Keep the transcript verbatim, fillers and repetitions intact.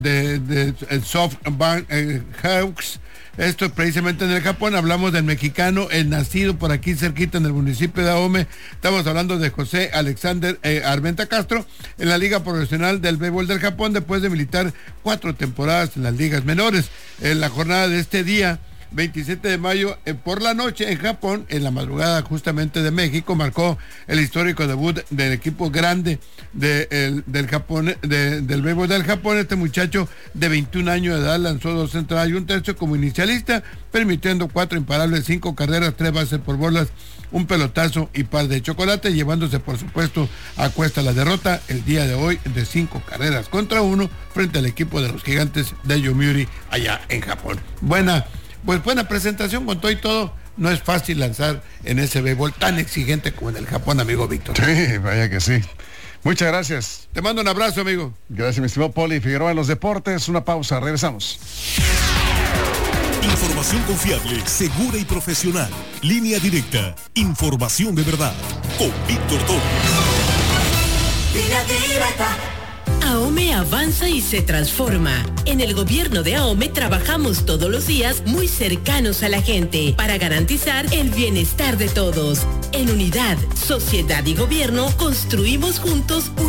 de, de, de SoftBank eh, Hawks. Esto es precisamente en el Japón. Hablamos del mexicano, el nacido por aquí cerquita en el municipio de Ahome. Estamos hablando de José Alexander eh, Armenta Castro, en la Liga Profesional del Béisbol del Japón, después de militar cuatro temporadas en las ligas menores. En la jornada de este día, veintisiete de mayo, eh, por la noche en Japón, en la madrugada justamente de México, marcó el histórico debut del equipo grande de, el, del Japón, de, del béisbol del Japón. Este muchacho de veintiún años de edad lanzó dos entradas y un tercio como inicialista, permitiendo cuatro imparables, cinco carreras, tres bases por bolas, un pelotazo y par de chocolate, llevándose por supuesto a cuesta la derrota el día de hoy de cinco carreras contra uno frente al equipo de los Gigantes de Yomiuri allá en Japón. Buena Pues buena presentación, con todo y todo. No es fácil lanzar en ese béisbol tan exigente como en el Japón, amigo Víctor. Sí, vaya que sí. Muchas gracias. Te mando un abrazo, amigo. Gracias, mi estimado Poli Figueroa en los deportes. Una pausa, regresamos. Información confiable, segura y profesional. Línea directa. Información de verdad. Con Víctor Torres. Línea directa. Ahome avanza y se transforma. En el gobierno de Ahome trabajamos todos los días muy cercanos a la gente para garantizar el bienestar de todos. En unidad, sociedad y gobierno construimos juntos un